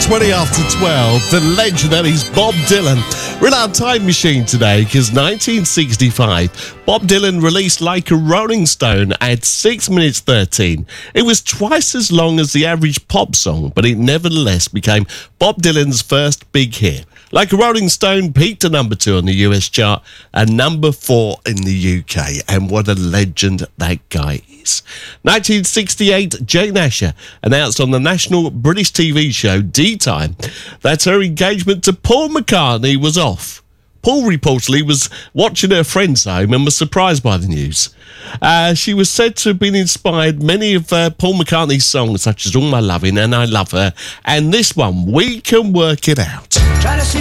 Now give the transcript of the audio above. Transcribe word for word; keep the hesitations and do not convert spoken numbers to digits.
twenty after twelve, the legend that is Bob Dylan. We're in our time machine today because nineteen sixty-five, Bob Dylan released Like a Rolling Stone at six minutes thirteen. It was twice as long as the average pop song, but it nevertheless became Bob Dylan's first big hit. Like a Rolling Stone peaked at number two on the U S chart and number four in the U K. And what a legend that guy is. nineteen sixty-eight, Jane Asher announced on the national British T V show D-Time that her engagement to Paul McCartney was off. Paul reportedly was watching her friend's home and was surprised by the news. Uh, she was said to have been inspired many of uh, Paul McCartney's songs, such as All My Lovin' and I Love Her, and this one, We Can Work It Out.